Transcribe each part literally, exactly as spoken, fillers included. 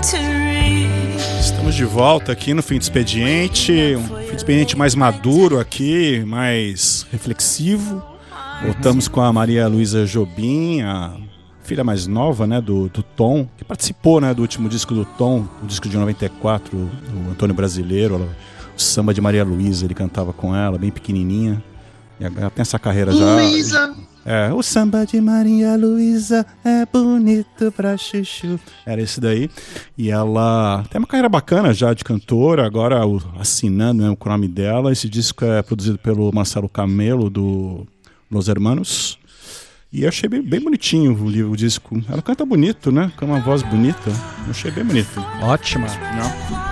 Estamos de volta aqui no Fim de Expediente, um Fim de Expediente mais maduro aqui, mais reflexivo. Voltamos com a Maria Luísa Jobim, a filha mais nova, né, do, do Tom, que participou, né, do último disco do Tom, o disco de noventa e quatro, o Antônio Brasileiro, ela, o samba de Maria Luísa, ele cantava com ela, bem pequenininha. E ela tem essa carreira já... Luísa! É, o samba de Maria Luísa é bonito pra chuchu. Era esse daí. E ela tem uma carreira bacana já de cantora, agora o, assinando, né, o nome dela. Esse disco é produzido pelo Marcelo Camelo, do Los Hermanos. E eu achei bem, bem bonitinho o, livro, o disco. Ela canta bonito, né? Com uma voz bonita. Eu achei bem bonito. Ótima. Não?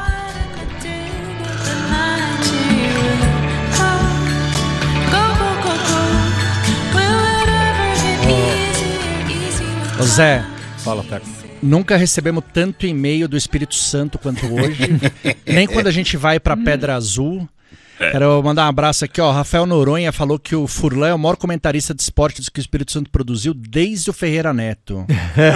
Ô Zé, fala, Teco. Nunca recebemos tanto e-mail do Espírito Santo quanto hoje. Nem quando a gente vai pra Pedra Azul. Quero mandar um abraço aqui, ó. Rafael Noronha falou que o Furlan é o maior comentarista de esportes que o Espírito Santo produziu desde o Ferreira Neto.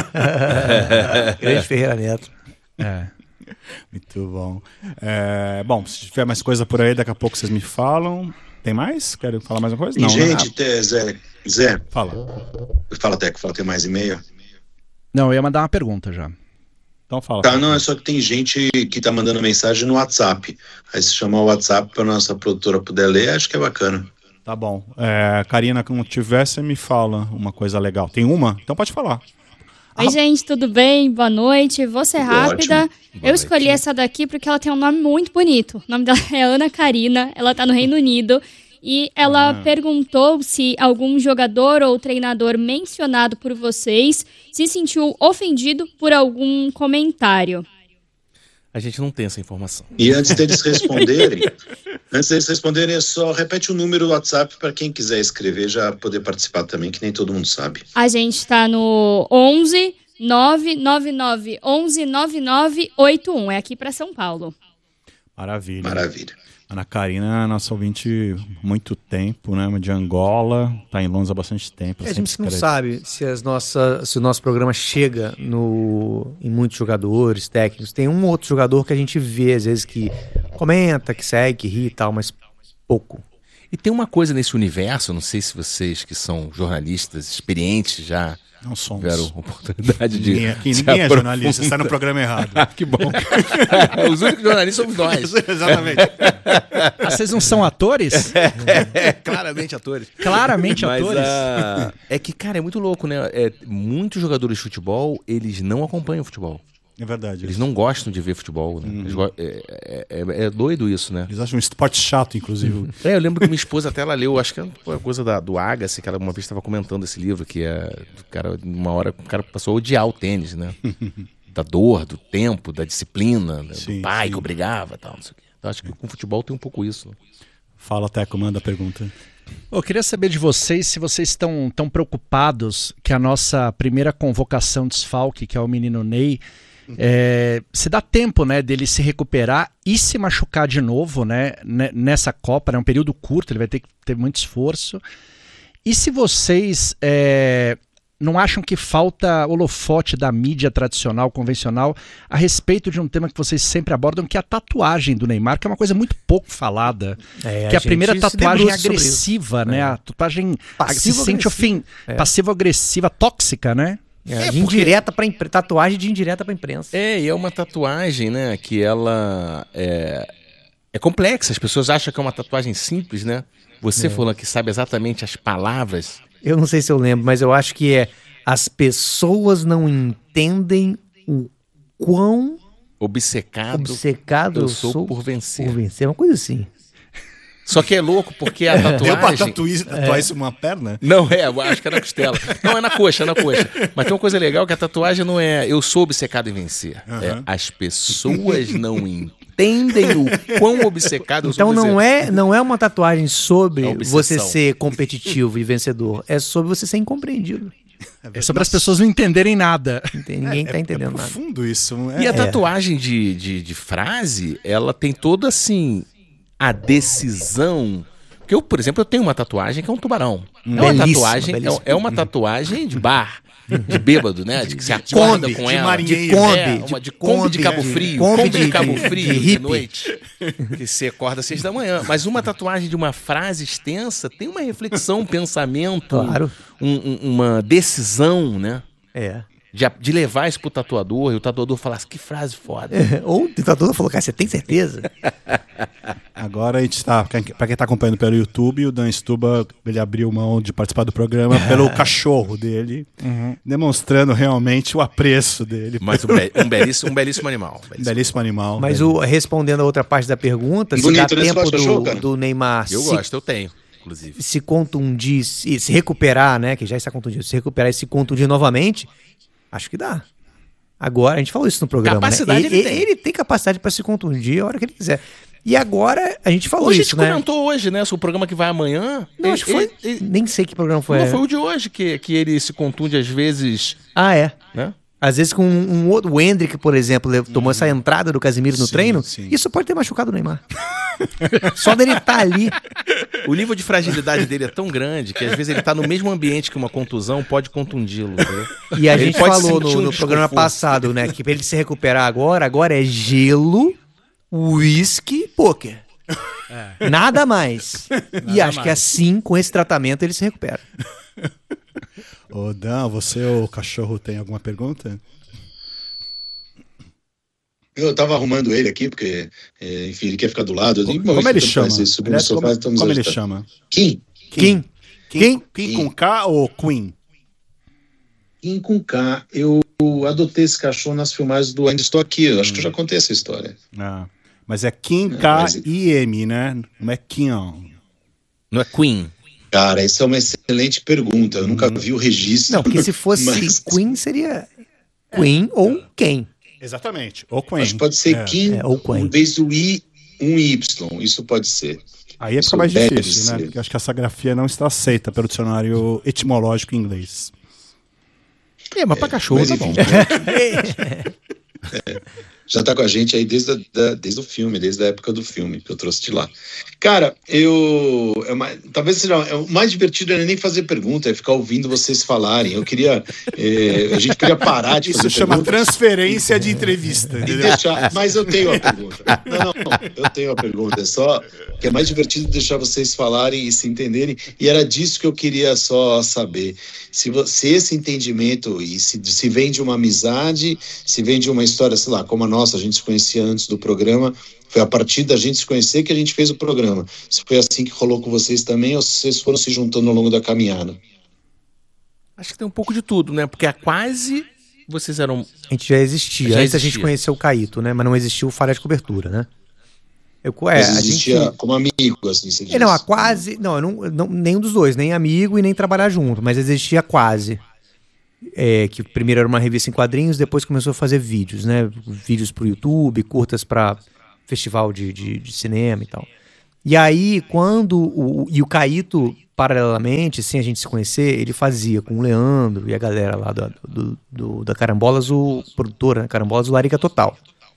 Grande Ferreira Neto. É. Muito bom. É, bom, se tiver mais coisa por aí, daqui a pouco vocês me falam. Tem mais? Querem falar mais uma coisa? E Não, gente, né? te, Zé, Zé. Fala. Fala, Teco, fala, tem mais e-mail? Não, eu ia mandar uma pergunta já. Então fala. Tá, não, é só que tem gente que tá mandando mensagem no WhatsApp. Aí se chamar o WhatsApp pra nossa produtora poder ler, acho que é bacana. Tá bom. É, Karina, quando tiver, você me fala uma coisa legal. Tem uma? Então pode falar. Oi, gente, tudo bem? Boa noite. Vou ser Tudo rápida. ótimo. Eu escolhi essa daqui porque ela tem um nome muito bonito. O nome dela é Ana Karina, ela tá no Reino Unido. E ela ah. perguntou se algum jogador ou treinador mencionado por vocês se sentiu ofendido por algum comentário. A gente não tem essa informação. E antes deles responderem, antes deles responderem, é só repete o número do WhatsApp para quem quiser escrever já poder participar também, que nem todo mundo sabe. A gente tá no onze nove nove nove onze nove nove oito um. É aqui para São Paulo. Maravilha. Maravilha. Ana Karina é nossa ouvinte há muito tempo, né? De Angola, tá em Londres há bastante tempo. É, a gente não sabe se, as nossa, se o nosso programa chega no, em muitos jogadores, técnicos. Tem um ou outro jogador que a gente vê, às vezes, que comenta, que segue, que ri e tal, mas pouco. E tem uma coisa nesse universo, não sei se vocês que são jornalistas experientes já não somos. tiveram oportunidade de... Ninguém, aqui, ninguém é jornalista, está no programa errado. Ah, que bom. Os únicos jornalistas somos nós. Exatamente. Ah, vocês não são atores? É, claramente atores. Claramente Mas, atores. Uh, é que, cara, é muito louco, né? É, muitos jogadores de futebol, eles não acompanham futebol. É verdade. Eles não gostam de ver futebol, né? Uhum. Eles go- é, é, é, é doido isso, né? Eles acham um esporte chato, inclusive. É, eu lembro que minha esposa até ela leu, acho que foi a coisa da, do Agassi, que ela uma vez estava comentando esse livro, que é, o cara, uma hora o cara passou a odiar o tênis, né? Da dor, do tempo, da disciplina, né? Sim, do pai sim. que obrigava e tal, não sei o quê. Então, acho que com o futebol tem um pouco isso. Né? Fala, Teco, manda a pergunta. Eu queria saber de vocês se vocês estão tão preocupados que a nossa primeira convocação desfalque, que é o menino Ney, É, se dá tempo, né, dele se recuperar e se machucar de novo, né, nessa Copa, é né, um período curto, ele vai ter que ter muito esforço. E se vocês é, não acham que falta holofote da mídia tradicional, convencional, a respeito de um tema que vocês sempre abordam, que é a tatuagem do Neymar, que é uma coisa muito pouco falada, é, que a, a primeira tatuagem se agressiva, né, é. a tatuagem se sente ofin... é. passivo-agressiva, tóxica, né? É, de indireta pra impre... Tatuagem de indireta pra imprensa. É, e é uma tatuagem, né, que ela é, é complexa. As pessoas acham que é uma tatuagem simples, né? Você é. falando que sabe exatamente as palavras. Eu não sei se eu lembro, mas eu acho que é as pessoas não entendem o quão obcecado, obcecado eu, eu sou, sou por vencer. Por vencer, uma coisa assim. Só que é louco porque a tatuagem... Deu pra tatuar, tatuar isso numa perna? Não, é, eu acho que é na costela. Não, é na coxa, é na coxa. Mas tem uma coisa legal que a tatuagem não é eu sou obcecado em vencer. Uhum. É as pessoas não entendem o quão obcecado eu sou. Então não é, não é uma tatuagem sobre é você ser competitivo e vencedor. É sobre você ser incompreendido. É sobre as pessoas não entenderem nada. Ninguém está é, entendendo é nada. Profundo isso. É, e a tatuagem de, de, de frase, ela tem toda assim... a decisão. Porque eu, por exemplo, eu tenho uma tatuagem que é um tubarão. Hum. É uma Belíssima, tatuagem, belíssima. É, é uma tatuagem de bar. de bêbado, né? De que você acorda Kombi, com de ela. marinheiro. De Kombi, É, de uma de Kombi de Cabo de- Frio. Kombi Kombi de de- Cabo de- Frio de de, hippie. noite. Que você acorda às seis da manhã. Mas uma tatuagem de uma frase extensa tem uma reflexão, um pensamento, Claro. um- um- uma decisão, né? É. De, de levar isso pro tatuador e o tatuador falar assim, que frase foda. Ou o ditador falou, cara, você tem certeza? Agora a gente tá, pra quem tá acompanhando pelo YouTube, o Dan Stuba, ele abriu mão de participar do programa pelo cachorro dele, demonstrando realmente o apreço dele. Mas um, be- um belíssimo, um belíssimo animal. Um belíssimo animal. Mas Belíssimo. o, respondendo a outra parte da pergunta, se Bonito, dá né? Você tempo gosta de cachorro, do, cara? do Neymar Eu se, gosto, eu tenho, inclusive. se contundir, se, se recuperar, né? Que já está contundido, se recuperar e se contundir novamente, acho que dá. Agora, a gente falou isso no programa, Capacidade né? ele tem. ele tem capacidade para se contundir a hora que ele quiser. E agora, a gente falou Hoje a isso, gente né? comentou hoje, né? Sobre o programa que vai amanhã. Não, Ele- acho que foi... ele- ele- Nem sei que programa foi. não, foi o de hoje, que, que ele se contunde às vezes, Ah, é. né? Às vezes com um, um outro... O Hendrick, por exemplo, le- tomou essa entrada do Casemiro no Sim, treino. sim. Isso pode ter machucado o Neymar. Só dele estar ali. O nível de fragilidade dele é tão grande que às vezes ele tá no mesmo ambiente que uma contunzão pode contunди-lo. Entendeu? E a Ele gente pode falou sentir no, um no programa desconforto. passado, né? Que pra ele se recuperar agora, agora é gelo, uísque e pôquer. Nada mais. e acho que assim, com esse tratamento, ele se recupera. Ô Dan, você ou o cachorro tem alguma pergunta? Eu tava arrumando ele aqui, porque, é, enfim, ele quer ficar do lado. Eu digo, Como "Bom, ele então chama? faz isso, subir no Aliás, sofá, como estamos como ele ajudando." chama? Kim. Kim. Kim, Kim? Kim com K ou Queen? Kim com K. Eu adotei esse cachorro nas filmagens do Ainda Estou Aqui. Eu acho que eu já contei essa história. Ah, mas é Kim, É, K mas- I M, né? Não é Kim. Não é Queen. Cara, essa é uma excelente pergunta. Eu nunca vi o registro. Não, porque se fosse Mas- Queen, seria Queen ou quem. Exatamente. Ou Queen. Acho que pode ser É. Kim, É, ou Queen. em vez do I, um Y. Isso pode ser. Aí é Isso fica mais deve difícil, né? ser. Porque acho que essa grafia não está aceita pelo dicionário etimológico inglês. É, mas pra cachorro Mas, tá enfim, bom. já tá com a gente aí desde, a- da- desde o filme, desde a época do filme que eu trouxe de lá. Cara, eu. É uma- talvez seja. É, o mais divertido não é nem fazer pergunta, é ficar ouvindo vocês falarem. Eu queria. é, a gente podia parar de Isso fazer chama pergunta transferência de entrevista, e entendeu? deixar. Mas eu tenho a pergunta. Não, não, não, eu tenho a pergunta. É só que é mais divertido deixar vocês falarem e se entenderem. E era disso que eu queria só saber. Se, vo- se esse entendimento e se, se vem de uma amizade, se vem de uma história, sei lá, como a nossa, a gente se conhecia antes do programa, foi a partir da gente se conhecer que a gente fez o programa. Se foi assim que rolou com vocês também, ou se vocês foram se juntando ao longo da caminhada? Acho que tem um pouco de tudo, né? Porque a quase vocês eram. A gente já existia. Já Antes a gente existia. conheceu o Caíto, né? Mas não existiu o Falha de Cobertura, né? Eu, é, Mas a existia gente... como amigo, assim, você É, não, a diz. quase. Não, eu não, não, nenhum dos dois, nem amigo e nem trabalhar junto, mas existia quase. É, que primeiro era uma revista em quadrinhos, depois começou a fazer vídeos, né? Vídeos pro YouTube, curtas para festival de, de, de cinema e tal. E aí, quando. O, e o Caíto, paralelamente, sem a gente se conhecer, ele fazia com o Leandro e a galera lá do, do, do- da Carambolas, o produtora, né? Carambolas, o Larica Total.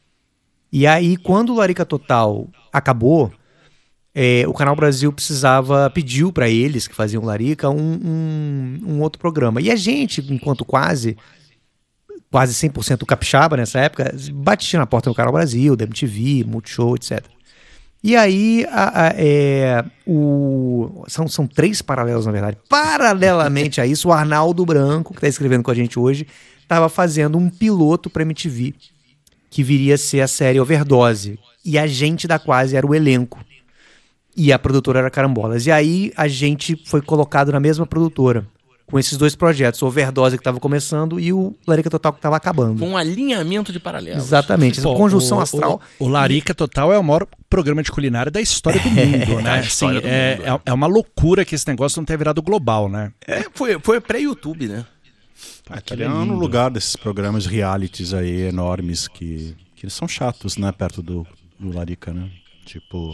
E aí, quando o Larica Total acabou. É, o Canal Brasil precisava, pediu para eles que faziam Larica um, um, um outro programa. E a gente, enquanto quase, quase cem por cento capixaba nessa época, batia na porta do Canal Brasil, da M T V, Multishow, etcétera. E aí, a, a, é, o, são, são três paralelos, na verdade. Paralelamente a isso, o Arnaldo Branco, que está escrevendo com a gente hoje, estava fazendo um piloto para M T V, que viria a ser a série Overdose. E a gente da quase era o elenco. E a produtora era Carambolas. E aí a gente foi colocado na mesma produtora, com esses dois projetos, o Overdose que estava começando e o Larica Total que estava acabando. Com um alinhamento de paralelos. Exatamente, essa Pô, conjunção o, astral. O, o Larica Total é o maior programa de culinária da história do mundo, né? Da história Assim, do é, mundo, é, é uma loucura que esse negócio não tenha virado global, né? É, foi, foi pré-YouTube, né? Aquele é no lugar desses programas realities aí enormes que, que eles são chatos, né? Perto do, do Larica, né? Tipo,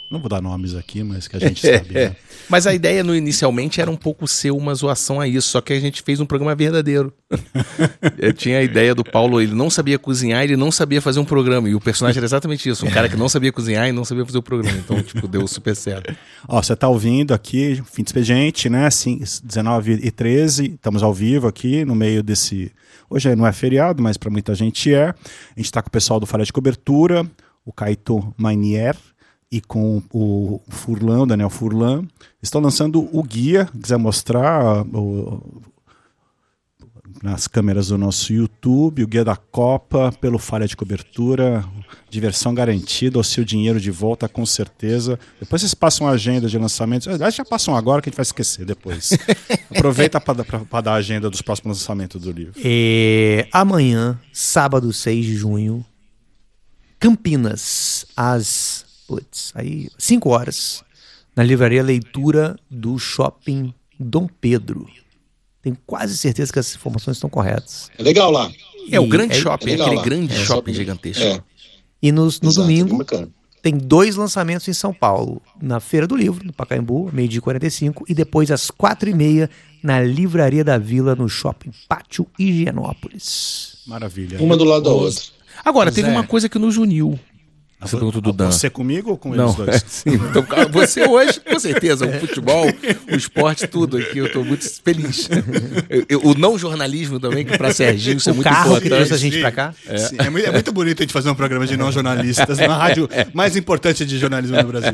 Não vou dar nomes aqui, mas que a gente sabe. Né? Mas a ideia no, inicialmente era um pouco ser uma zoação a isso, só que a gente fez um programa verdadeiro. Eu tinha a ideia do Paulo, ele não sabia cozinhar, ele não sabia fazer um programa, e o personagem era exatamente isso, um cara que não sabia cozinhar e não sabia fazer o programa, então tipo, deu super certo. Ó, você tá ouvindo aqui, Fim de Expediente, né, assim, dezenove e treze, estamos ao vivo aqui, no meio desse... Hoje não é feriado, mas para muita gente é. A gente tá com o pessoal do Falha de Cobertura, o Caíto Mainier, e com o Furlan, o Daniel Furlan, estão lançando o guia, quiser mostrar o, nas câmeras do nosso YouTube, o guia da Copa pelo Falha de Cobertura, diversão garantida, o seu dinheiro de volta com certeza. Depois vocês passam a agenda de lançamentos, aliás já passam agora que a gente vai esquecer depois. Aproveita para dar a agenda dos próximos lançamentos do livro. E amanhã, sábado seis de junho, Campinas, às Putz, aí, cinco horas, na livraria Leitura do Shopping Dom Pedro. Tenho quase certeza que as informações estão corretas. É legal lá. É o grande é, shopping, é aquele lá. grande É, shopping shopping. gigantesco. É. E no, no Exato, domingo, bem bacana. tem dois lançamentos em São Paulo. Na Feira do Livro, no Pacaembu, meio-dia e quarenta e cinco. E depois, às quatro e meia, na Livraria da Vila, no Shopping Pátio Higienópolis. Maravilha. Uma do lado da outra. Agora, Pois teve é. uma coisa que nos uniu. Você perguntou do Dan. Você comigo ou com Não, eles dois? sim, então, você hoje, com certeza, o futebol, o esporte, tudo aqui, eu tô muito feliz. Eu- eu- o não jornalismo também, que pra Serginho isso é O muito carro que importante. trouxe a gente pra cá. É. Sim, é, muito, é muito bonito a gente fazer um programa de não jornalistas na rádio mais importante de jornalismo no Brasil.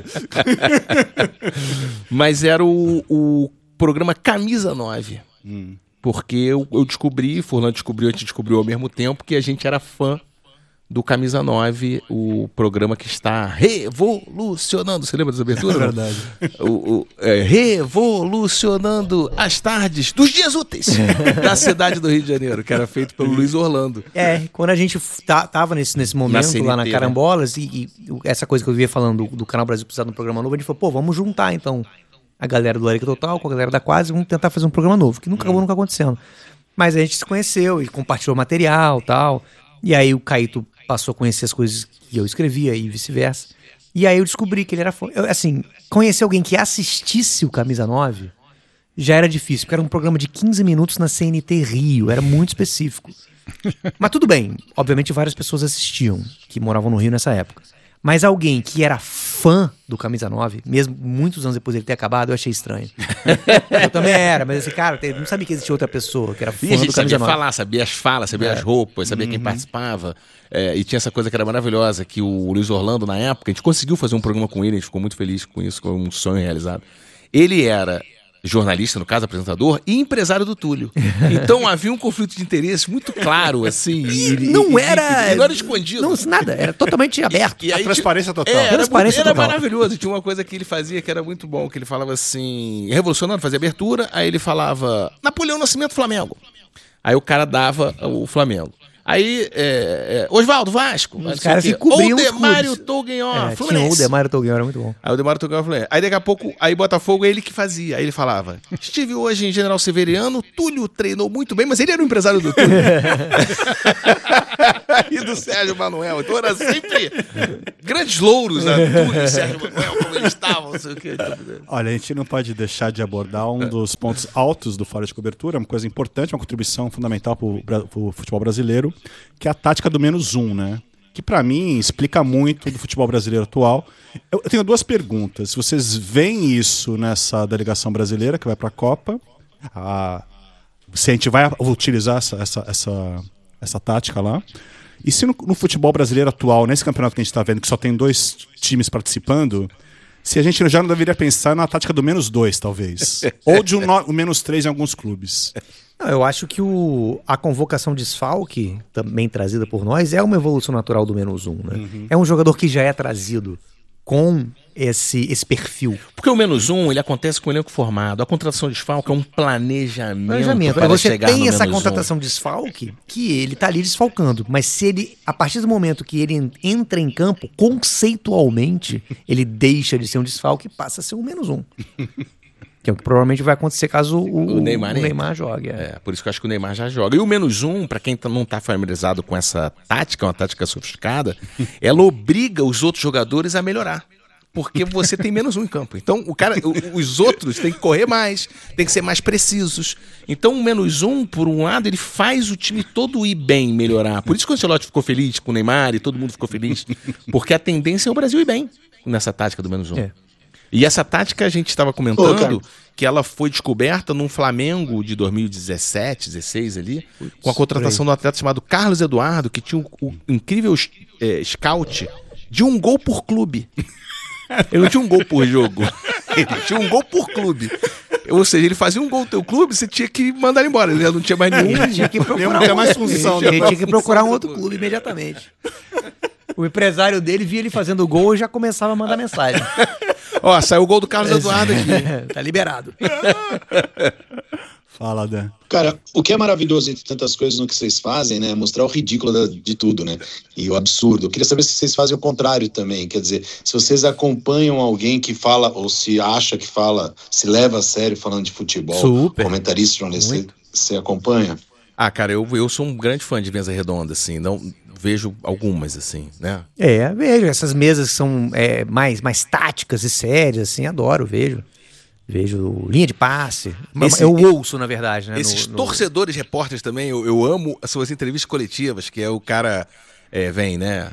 Mas era o, o programa Camisa nove. Hum. Porque eu, eu descobri, Furlan descobriu, a gente descobriu ao mesmo tempo, que a gente era fã do Camisa nove, o programa que está revolucionando. Você lembra dessa abertura? É verdade. O, o, é, revolucionando as tardes dos dias úteis da cidade do Rio de Janeiro, que era feito pelo Luiz Orlando. É, quando a gente f- tá- tava nesse, nesse momento C N lá na T, Carambolas, e, e o- essa coisa que eu via falando do, do Canal Brasil precisar de um programa novo, a gente falou, pô, vamos juntar então a galera do Larica Total com a galera da Quase, vamos tentar fazer um programa novo, que nunca acabou nunca acontecendo. Mas a gente se conheceu e compartilhou material e tal, e aí o Caíto passou a conhecer as coisas que eu escrevia e vice-versa. E aí eu descobri que ele era fã. Eu, assim, conhecer alguém que assistisse o Camisa nove já era difícil, porque era um programa de quinze minutos na C N T Rio, era muito específico. Mas tudo bem, obviamente várias pessoas assistiam, que moravam no Rio nessa época. Mas alguém que era fã do Camisa nove, mesmo muitos anos depois dele ter acabado, eu achei estranho. Eu também era, mas esse cara, eu não sabia que existia outra pessoa que era fã E a do gente Camisa sabia nove. falar, sabia as falas, sabia as roupas, sabia quem participava. É, e tinha essa coisa que era maravilhosa, que o Luiz Orlando, na época, a gente conseguiu fazer um programa com ele, a gente ficou muito feliz com isso, foi um sonho realizado. Ele era jornalista, no caso, apresentador, e empresário do Túlio. Então havia um conflito de interesses muito claro, assim. E, e- Não e- era... e- e não era escondido. Não, nada, era totalmente aberto. E A aí transparência tinha- total. É, era, Transparência era total. maravilhoso. Tinha uma coisa que ele fazia que era muito bom, que ele falava assim, revolucionando, fazia abertura, aí ele falava Napoleão Nascimento Flamengo. Aí o cara dava o Flamengo. Aí, é, é, Oswaldo Vasco. Os caras que cobriam os Demário clubes. Toguenhó, É, tinha o Fluminense. Demário Toguinho, era muito bom. Aí o Demário Toguenhó Fluminense. Aí daqui a pouco, aí Botafogo é ele que fazia. Aí ele falava, estive hoje em General Severiano, Túlio treinou muito bem, mas ele era o empresário do Túlio. E do Sérgio Manuel. Então era sempre grandes louros, né? Túlio e Sérgio Manuel, como eles estavam, não sei o quê. Olha, a gente não pode deixar de abordar um dos pontos altos do Fora de Cobertura, uma coisa importante, uma contribuição fundamental para o futebol brasileiro, que é a tática do menos um, né? Que para mim explica muito do futebol brasileiro atual. Eu, eu tenho duas perguntas. Se vocês veem isso nessa delegação brasileira que vai para a Copa, a, se a gente vai utilizar essa, essa, essa, essa tática lá. E se no, no futebol brasileiro atual, nesse campeonato que a gente está vendo, que só tem dois times participando, se a gente já não deveria pensar na tática do menos dois, talvez. Ou de um, no, um menos três em alguns clubes. Não, eu acho que o, a convocação desfalque, também trazida por nós, é uma evolução natural do menos um, né? Uhum. É um jogador que já é trazido com esse, esse perfil. Porque o menos um, ele acontece com o elenco formado. A contratação de desfalque é um planejamento, Planejamento. para Você chegar tem no essa menos um. contratação desfalque que ele tá ali desfalcando. Mas se ele, a partir do momento que ele en- entra em campo, conceitualmente, ele deixa de ser um desfalque e passa a ser um menos um. Que é o que provavelmente vai acontecer caso o, O Neymar o nem- Neymar jogue. É. É, por isso que eu acho que o Neymar já joga. E o menos um, pra quem tá- não tá familiarizado com essa tática, uma tática sofisticada, ela obriga os outros jogadores a melhorar. porque você tem menos um em campo. Então, o cara, o, os outros têm que correr mais, tem que ser mais precisos. Então, o menos um, por um lado, ele faz o time todo ir bem, melhorar. Por isso que o Ancelotti ficou feliz com o Neymar e todo mundo ficou feliz, porque a tendência é o Brasil ir bem nessa tática do menos um. É. E essa tática a gente estava comentando, Pô, que ela foi descoberta num Flamengo de dois mil e dezessete, dezesseis ali, Putz, com a contratação de um atleta chamado Carlos Eduardo, que tinha o um, um incrível é, scout de um gol por clube. Ele não tinha um gol por jogo, ele tinha um gol por clube. Ou seja, ele fazia um gol no teu clube, você tinha que mandar ele embora. Ele não tinha mais nenhum. Ele tinha que procurar, não mais função, ele tinha que procurar um outro clube imediatamente. O empresário dele via ele fazendo gol e já começava a mandar mensagem. Ó, saiu o gol do Carlos Eduardo aqui. Tá liberado. Fala, Dan. Cara, o que é maravilhoso entre tantas coisas no que vocês fazem, né? É mostrar o ridículo da, de tudo, né? E o absurdo. Eu queria saber se vocês fazem o contrário também. Quer dizer, se vocês acompanham alguém que fala, ou se acha que fala, se leva a sério falando de futebol. Super. Comentarista, jornalista, você, você acompanha? Ah, cara, eu, eu sou um grande fã de mesa redonda, assim. Não vejo algumas, assim, né? É, vejo. Essas mesas que são é, mais, mais táticas e sérias, assim, adoro, vejo. Vejo linha de passe. Esse, eu ouço, na verdade, né? Esses no, torcedores no... repórteres também, eu, eu amo as suas entrevistas coletivas, que é o cara é, vem, né?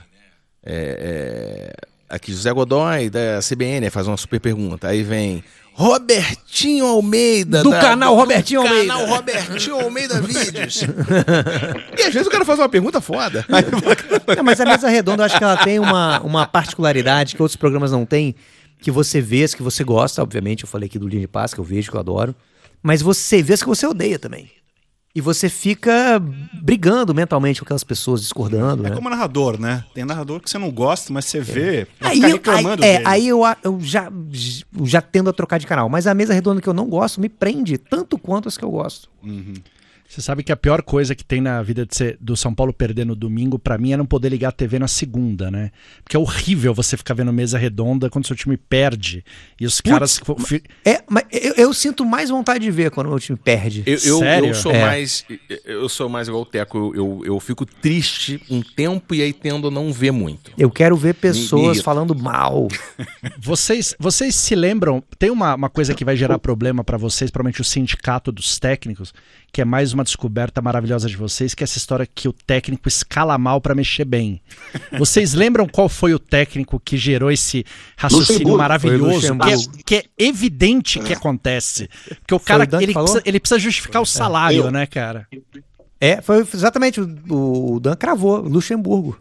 É, é, aqui José Godoy, da C B N, faz uma super pergunta. Aí vem Robertinho Almeida. Do da, canal do, Robertinho do Almeida. canal Robertinho Almeida Vídeos. E às vezes o cara faz uma pergunta foda. É, mas a mesa redonda, eu acho que ela tem uma, uma particularidade que outros programas não têm, que você vê as que você gosta, obviamente, eu falei aqui do Linha de Passe, que eu vejo, que eu adoro, mas você vê as que você odeia também. E você fica brigando mentalmente com aquelas pessoas, discordando, É né? como narrador, né? Tem narrador que você não gosta, mas você vê, pra Aí, ficar eu, reclamando aí, é, dele. aí eu, eu já, já tendo a trocar de canal, mas a mesa redonda que eu não gosto me prende tanto quanto as que eu gosto. Uhum. Você sabe que a pior coisa que tem na vida de ser, do São Paulo perder no domingo, pra mim, é não poder ligar a T V na segunda, né? Porque é horrível você ficar vendo mesa redonda quando seu time perde. E os caras... Putz, é, mas eu, eu sinto mais vontade de ver quando o meu time perde. Eu, eu, Sério? eu sou É. mais eu sou mais igual o Teco, eu, eu, eu fico triste um tempo e aí tendo a não ver muito. Eu quero ver pessoas Me- falando mal. Vocês, vocês se lembram, tem uma, uma coisa que vai gerar problema pra vocês, provavelmente o sindicato dos técnicos, que é mais uma descoberta maravilhosa de vocês, que é essa história que o técnico escala mal pra mexer bem. Vocês lembram qual foi o técnico que gerou esse raciocínio Luxemburgo. maravilhoso, Foi que é, Luxemburgo. que é evidente que acontece? Porque o Foi cara, o Dan que ele, falou? precisa, ele precisa justificar o salário, Eu. né, cara? É, foi exatamente, o, o Dan cravou, Luxemburgo.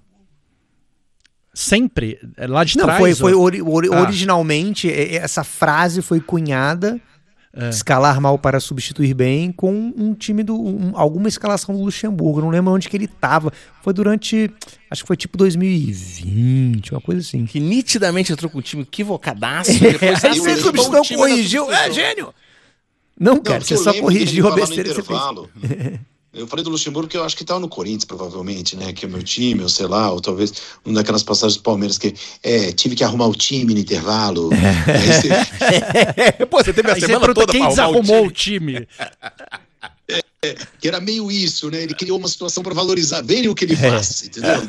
Sempre, é lá de Não, trás. foi, foi ó. ori- ori- Ah. originalmente, é- essa frase foi cunhada, escalar mal para substituir bem, com um time do. um- alguma escalação do Luxemburgo. Não lembro onde que ele tava. Foi durante. Acho que foi tipo dois mil e vinte, uma coisa assim. Que nitidamente entrou com o time equivocadaço. Depois Aí ele você mudou o não time na corrigiu. É, substituição. gênio! Não, cara, porque você eu só lembro dele corrigiu a falar no besteira que você fez. intervalo. Eu falei do Luxemburgo que eu acho que estava no Corinthians, provavelmente, né? Que é o meu time, ou sei lá, ou talvez uma daquelas passagens do Palmeiras que é, tive que arrumar o time no intervalo. Aí você- Pô, você teve a Aí você semana pergunta toda quem pra arrumar o desarrumou time. o time. que era meio isso, né? Ele criou uma situação para valorizar bem o que ele faz, entendeu?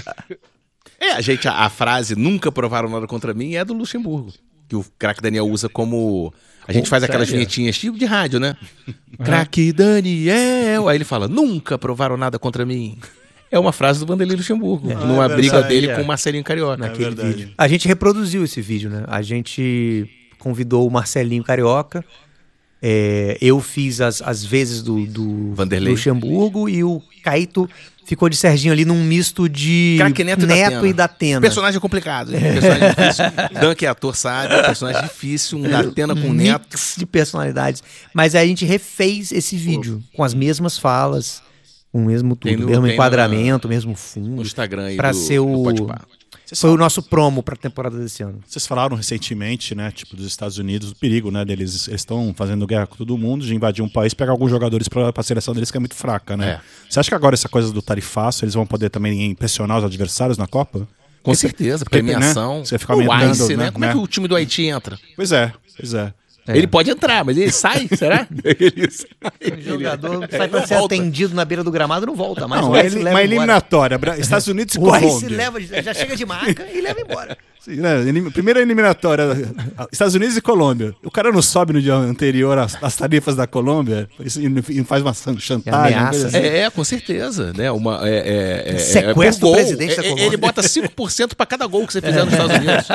É, a gente, a, a frase nunca provaram nada contra mim é do Luxemburgo. Que o craque Daniel usa como... A gente Pô, faz aquelas sério? vinhetinhas tipo de rádio, né? Craque Daniel. Aí ele fala, nunca provaram nada contra mim. É uma frase do Vanderlei Luxemburgo. numa é briga verdade, dele é. com o Marcelinho Carioca. Naquele verdade. vídeo. A gente reproduziu esse vídeo, né? A gente convidou o Marcelinho Carioca. é, eu fiz as, as vezes do, do Vanderlei. Luxemburgo e o Caíto ficou de Serginho ali num misto de Craque Neto, Neto e e Datena. Personagem complicado. hein? Personagem difícil. Dan, que é ator, sabe. Personagem difícil. Um Datena com um Neto. mix de personalidades. Mas aí a gente refez esse vídeo com as mesmas falas, com o mesmo Tem tudo, no- mesmo tem enquadramento, mesmo No fundo. Instagram aí Pra do, ser do o- Podpah. Vocês Foi o falam- nosso promo pra temporada desse ano. Vocês falaram recentemente, né, tipo, dos Estados Unidos, do perigo, né, deles, eles estão fazendo guerra com todo mundo, de invadir um país e pegar alguns jogadores pra, pra seleção deles que é muito fraca, né? É. Você acha que agora essa coisa do tarifaço, eles vão poder também impressionar os adversários na Copa? Com Porque- certeza, porque, premiação. né, você fica o aumentando, Ice, né? né, Como é né? que o time do Haiti entra? Pois é, pois é. É. Ele pode entrar, mas ele sai, será? Ele sai. O jogador sai pra ser volta. atendido na beira do gramado e não volta mais. Não, é uma eliminatória. Estados Unidos e Colômbia. Leva, já chega de maca e leva embora. Sim, né? Primeira eliminatória, Estados Unidos e Colômbia. O cara não sobe no dia anterior às, às tarifas da Colômbia e faz uma chantagem. Assim. É, com certeza. Né? Uma, é, é, Sequestra é, o presidente da Colômbia. Ele bota cinco por cento para cada gol que você fizer é. nos Estados Unidos.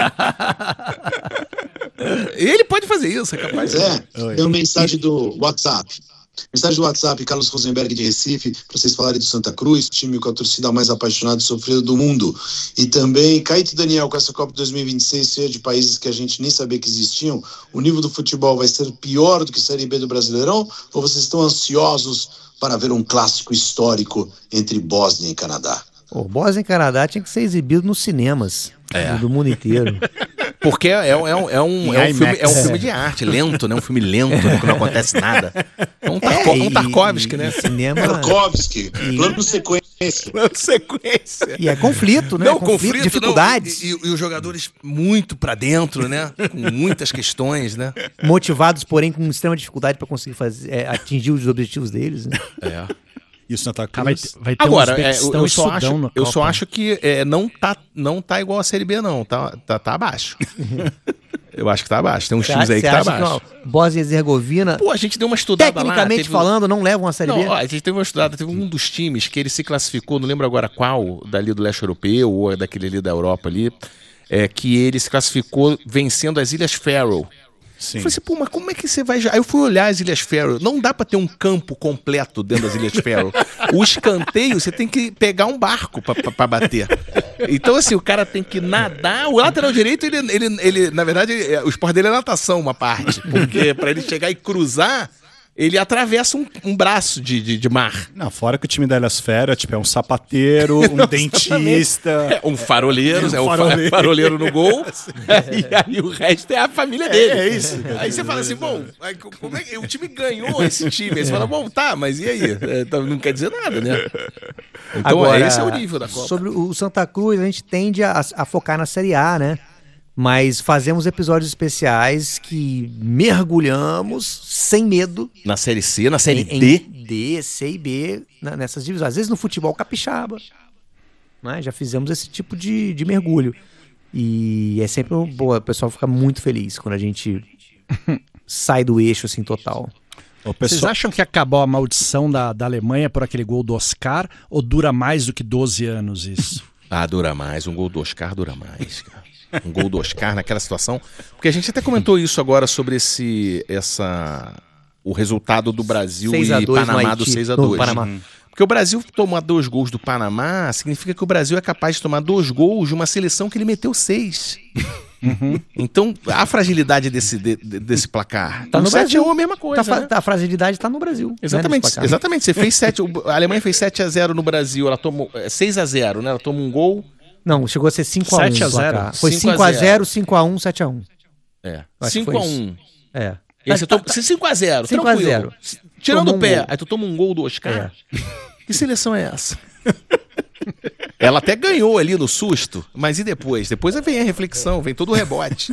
Ele pode fazer isso, é capaz. É, tem uma mensagem do WhatsApp. Mensagem do WhatsApp, Carlos Rosenberg de Recife, para vocês falarem do Santa Cruz, time com a torcida mais apaixonada e sofrida do mundo. E também, Caíto Daniel, com essa Copa dois mil e vinte e seis, cheia de países que a gente nem sabia que existiam, o nível do futebol vai ser pior do que Série B do Brasileirão? Ou vocês estão ansiosos para ver um clássico histórico entre Bósnia e Canadá? O Bósnia e Canadá tinha que ser exibido nos cinemas é. do mundo inteiro. Porque é, é, é, um, é, um, é, um filme, é um filme de arte, lento, né? Um filme lento, né? Que não acontece nada. É um, Tarko, é, um Tarkovsky, e, né? E cinema... Tarkovsky, e... plano sequência. Plano sequência. E é conflito, né? Não, conflito, conflito dificuldades. Não, e, e os jogadores muito pra dentro, né? Com muitas questões, né? Motivados, porém, com extrema dificuldade pra conseguir fazer, é, atingir os objetivos deles, né? É. Isso Santa Cruz. Vai, vai ter Agora, é, eu, eu, só acho, eu só acho que é, não, tá, não tá igual a Série B, não. Tá, tá, tá abaixo. Eu acho que tá abaixo. Tem uns times aí que tá abaixo. Bósnia e Herzegovina. Pô, a gente deu uma estudada lá. Tecnicamente teve... falando, não levam a Série não, B? Ó, a gente teve uma estudada. Teve um dos times que ele se classificou, não lembro agora qual, dali do leste europeu ou daquele ali da Europa ali, é, que ele se classificou vencendo as Ilhas Faroe. Sim. Eu falei assim, pô, mas como é que você vai... Aí eu fui olhar as Ilhas Faroe. Não dá pra ter um campo completo dentro das Ilhas Faroe. O escanteio, você tem que pegar um barco pra, pra, pra bater. Então, assim, o cara tem que nadar. O lateral direito, ele, ele, ele na verdade, o esporte dele é natação, uma parte. Porque pra ele chegar e cruzar, ele atravessa um, um braço de, de, de mar. Não, fora que o time da Ilhas Faroe é, tipo, é um sapateiro, um dentista... É um faroleiro, é um faroleiro, faroleiro no gol. É. E aí o resto é a família é, dele. É isso. Aí você fala assim, bom, como é que o time ganhou esse time? Aí você fala, bom, tá, mas e aí? É, não quer dizer nada, né? Então agora, esse é o nível da Copa. Sobre o Santa Cruz, a gente tende a, a focar na Série A, né? Mas fazemos episódios especiais que mergulhamos sem medo. Na Série C, na Série em, D? Em D, C e B, na, nessas divisões. Às vezes no futebol capixaba. Né? Já fizemos esse tipo de, de mergulho. E é sempre boa, o pessoal fica muito feliz quando a gente sai do eixo assim total. Pessoal... Vocês acham que acabou a maldição da, da Alemanha por aquele gol do Oscar? Ou dura mais do que doze anos isso? Ah, dura mais. Um gol do Oscar dura mais, cara. Um gol do Oscar naquela situação. Porque a gente até comentou isso agora sobre esse, essa, o resultado do Brasil e Panamá do seis a dois. Uhum. Porque o Brasil tomar dois gols do Panamá significa que o Brasil é capaz de tomar dois gols de uma seleção que ele meteu seis. Uhum. Então, a fragilidade desse, de, desse placar. Tá no Brasil é a mesma coisa. Tá, né? A fragilidade está no Brasil. Exatamente. Né, exatamente. Você fez sete. A Alemanha fez sete a zero no Brasil. Ela tomou seis a zero, né? Ela tomou um gol. Não, chegou a ser cinco a um. sete a zero. Foi cinco a zero, cinco a um, sete a um. É. cinco a um. É. E aí você toma cinco a zero. cinco a zero. Tirando o pé, aí tu toma um gol do Oscar. É. Que seleção é essa? Ela até ganhou ali no susto, mas e depois? Depois vem a reflexão, vem todo o rebote.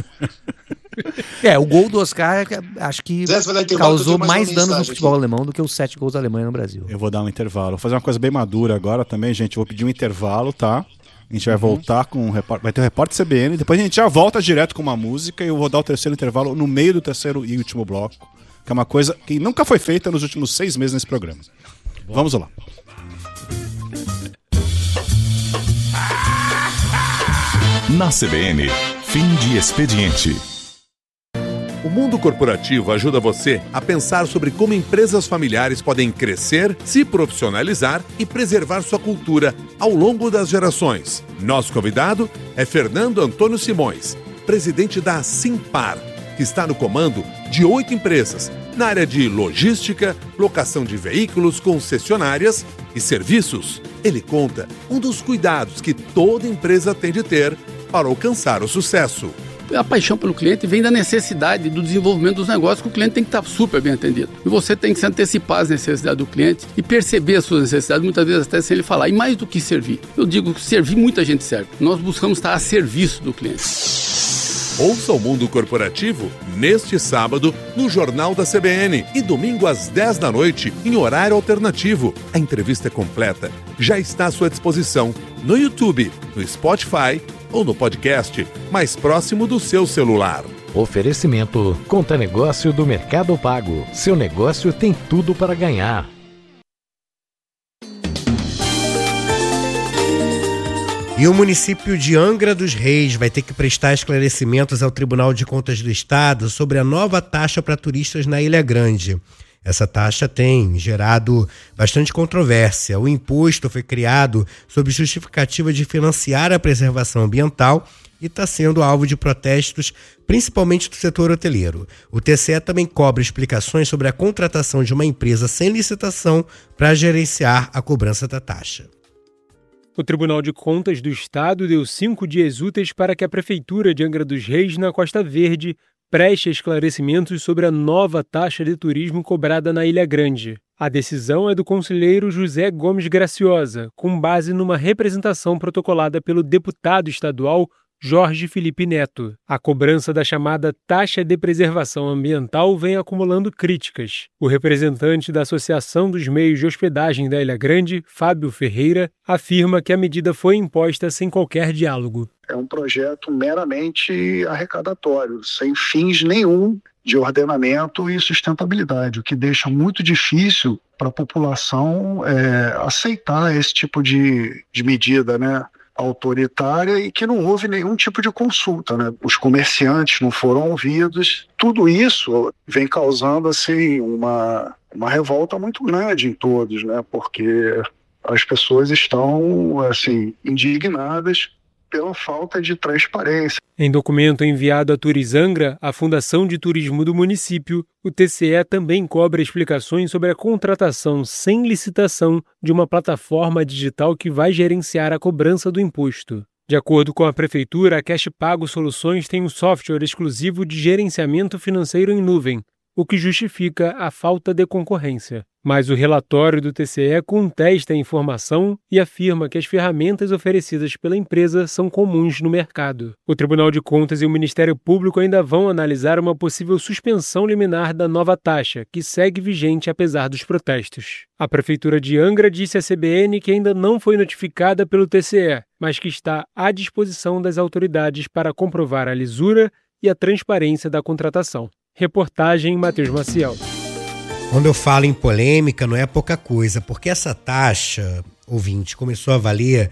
É, o gol do Oscar acho que causou mais danos no futebol aqui. alemão do que os sete gols da Alemanha no Brasil. Eu vou dar um intervalo. Vou fazer uma coisa bem madura agora também, gente. Eu vou pedir um intervalo, tá? A gente vai voltar com um repórter. Vai ter o repórter C B N. Depois a gente já volta direto com uma música e eu vou dar o terceiro intervalo no meio do terceiro e último bloco. Que é uma coisa que nunca foi feita nos últimos seis meses nesse programa. Bom. Vamos lá. Na C B N, fim de expediente. O mundo corporativo ajuda você a pensar sobre como empresas familiares podem crescer, se profissionalizar e preservar sua cultura ao longo das gerações. Nosso convidado é Fernando Antônio Simões, presidente da Simpar, que está no comando de oito empresas na área de logística, locação de veículos, concessionárias e serviços. Ele conta um dos cuidados que toda empresa tem de ter para alcançar o sucesso. A paixão pelo cliente vem da necessidade do desenvolvimento dos negócios, que o cliente tem que estar super bem atendido. E você tem que se antecipar às necessidades do cliente e perceber as suas necessidades, muitas vezes até sem ele falar. E mais do que servir. Eu digo que servir, muita gente serve. Nós buscamos estar a serviço do cliente. Ouça o Mundo Corporativo neste sábado no Jornal da C B N e domingo às dez da noite em horário alternativo. A entrevista completa já está à sua disposição no YouTube, no Spotify ou no podcast mais próximo do seu celular. Oferecimento Conta Negócio do Mercado Pago. Seu negócio tem tudo para ganhar. E o município de Angra dos Reis vai ter que prestar esclarecimentos ao Tribunal de Contas do Estado sobre a nova taxa para turistas na Ilha Grande. Essa taxa tem gerado bastante controvérsia. O imposto foi criado sob justificativa de financiar a preservação ambiental e está sendo alvo de protestos, principalmente do setor hoteleiro. O T C E também cobra explicações sobre a contratação de uma empresa sem licitação para gerenciar a cobrança da taxa. O Tribunal de Contas do Estado deu cinco dias úteis para que a Prefeitura de Angra dos Reis, na Costa Verde, preste esclarecimentos sobre a nova taxa de turismo cobrada na Ilha Grande. A decisão é do conselheiro José Gomes Graciosa, com base numa representação protocolada pelo deputado estadual Jorge Felipe Neto. A cobrança da chamada taxa de preservação ambiental vem acumulando críticas. O representante da Associação dos Meios de Hospedagem da Ilha Grande, Fábio Ferreira, afirma que a medida foi imposta sem qualquer diálogo. É um projeto meramente arrecadatório, sem fins nenhum de ordenamento e sustentabilidade, o que deixa muito difícil para a população é, aceitar esse tipo de, de medida, né? autoritária e que não houve nenhum tipo de consulta, né? Os comerciantes não foram ouvidos. Tudo isso vem causando assim uma, uma revolta muito grande em todos, né? Porque as pessoas estão assim indignadas pela falta de transparência. Em documento enviado à Turizangra, a Fundação de Turismo do município, o T C E também cobra explicações sobre a contratação sem licitação de uma plataforma digital que vai gerenciar a cobrança do imposto. De acordo com a Prefeitura, a Cash Pago Soluções tem um software exclusivo de gerenciamento financeiro em nuvem, o que justifica a falta de concorrência. Mas o relatório do T C E contesta a informação e afirma que as ferramentas oferecidas pela empresa são comuns no mercado. O Tribunal de Contas e o Ministério Público ainda vão analisar uma possível suspensão liminar da nova taxa, que segue vigente apesar dos protestos. A Prefeitura de Angra disse à C B N que ainda não foi notificada pelo T C E, mas que está à disposição das autoridades para comprovar a lisura e a transparência da contratação. Reportagem Matheus Maciel. Quando eu falo em polêmica, não é pouca coisa, porque essa taxa, ouvinte, começou a valer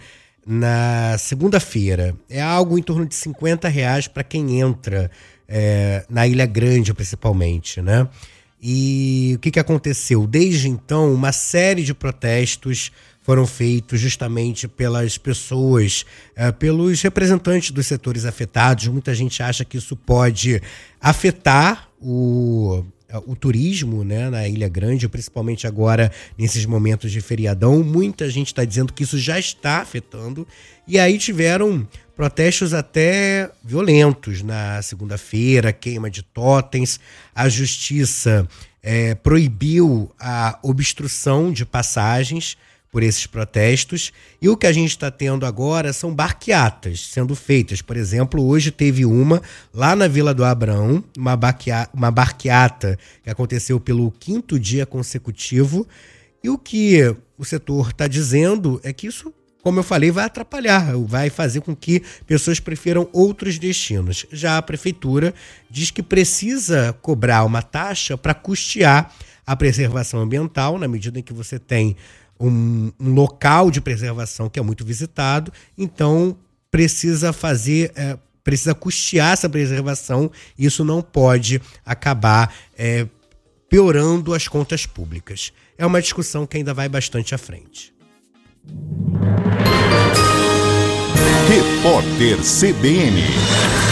na segunda-feira. É algo em torno de cinquenta reais para quem entra é, na Ilha Grande, principalmente, né? E o que, que aconteceu? Desde então, uma série de protestos foram feitos justamente pelas pessoas, é, pelos representantes dos setores afetados. Muita gente acha que isso pode afetar o... o turismo, né, na Ilha Grande, principalmente agora nesses momentos de feriadão. Muita gente está dizendo que isso já está afetando, e aí tiveram protestos até violentos na segunda-feira, queima de totens. A justiça é, proibiu a obstrução de passagens por esses protestos, e o que a gente está tendo agora são barqueatas sendo feitas. Por exemplo, hoje teve uma lá na Vila do Abraão, uma, barquea, uma barqueata que aconteceu pelo quinto dia consecutivo, e o que o setor está dizendo é que isso, como eu falei, vai atrapalhar, vai fazer com que pessoas prefiram outros destinos. Já a Prefeitura diz que precisa cobrar uma taxa para custear a preservação ambiental, na medida em que você tem Um, um local de preservação que é muito visitado, então precisa fazer, é, precisa custear essa preservação. Isso não pode acabar é, piorando as contas públicas. É uma discussão que ainda vai bastante à frente. Repórter C B N.